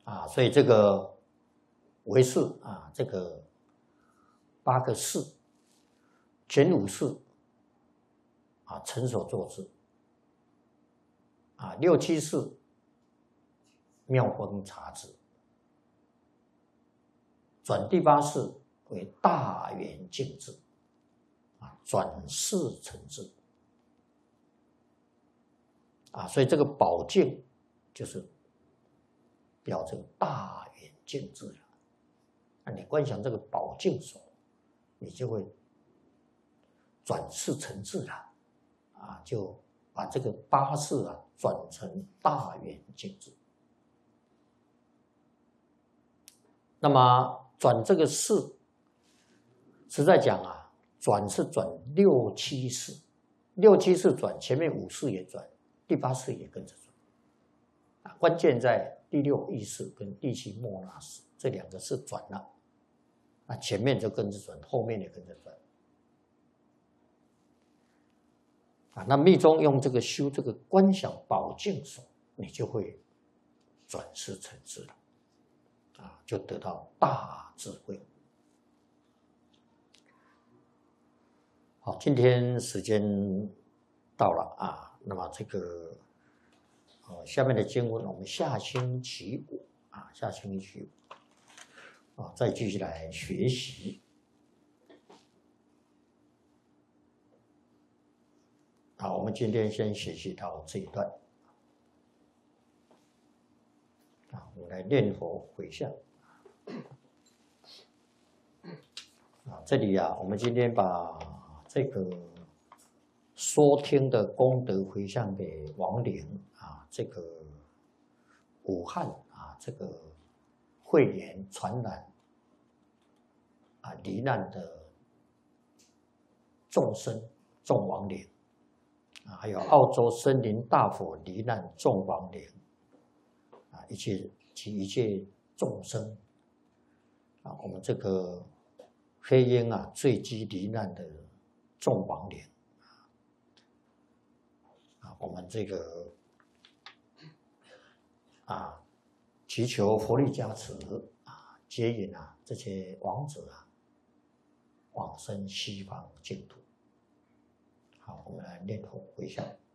所以这个唯识这个8个识，前5识成所作之，6、7识妙风察之，转第8识为大圆镜智，转世成智所以这个宝镜就是表这个大圆镜智了。你观想这个宝镜手，你就会转世成智了就把这个8识转成大圆镜智。那么转这个世，实在讲转是转6、7识，6、7识转，前面5识也转，第8识也跟着转关键在第6意识跟第7末那识，这2个是转了，前面就跟着转，后面也跟着转那密宗用这个修这个观想宝镜手，你就会转世成智了就得到大智慧。好，今天时间到了那么这个下面的经文我们下星期五再继续来学习。好，我们今天先学习到这一段我们来念佛回向这里我们今天把这个说听的功德回向给亡灵这个武汉这个肺炎传染罹难的众生众亡灵还有澳洲森林大火罹难众亡灵一切众生我们这个黑鹰坠机罹难的众亡灵我们这个祈求佛力加持接引这些亡者往生西方净土。好，我们来念佛回向。